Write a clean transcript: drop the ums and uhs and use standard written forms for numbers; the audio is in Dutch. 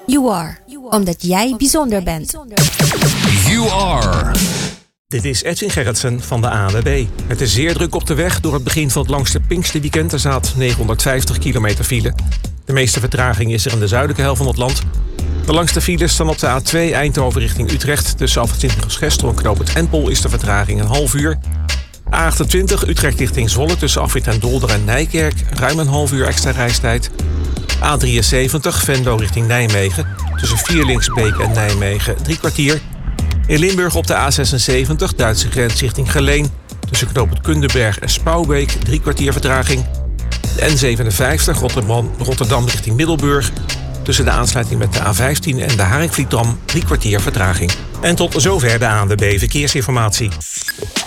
You are. Omdat jij bijzonder bent. You are. Dit is Edwin Gerritsen van de ANWB. Het is zeer druk op de weg door het begin van het langste Pinksterweekend. Er staat 950 kilometer file. De meeste vertraging is er in de zuidelijke helft van het land. De langste files staan op de A2 Eindhoven richting Utrecht. Tussen Afrit Sint-Gesgestel en knooppunt Empel is de vertraging een half uur. A28 Utrecht richting Zwolle tussen Afrit en Dolder en Nijkerk. Ruim een half uur extra reistijd. A73 Venlo richting Nijmegen. Tussen Vierlingsbeek en Nijmegen 3 kwartier. In Limburg op de A76 Duitse grens richting Geleen. Tussen knooppunt Kundenberg en Spouwbeek 3 kwartier vertraging. De N57 Rotterdam richting Middelburg. Tussen de aansluiting met de A15 en de Haringvlietdam 3 kwartier vertraging. En tot zover de ANWB Verkeersinformatie.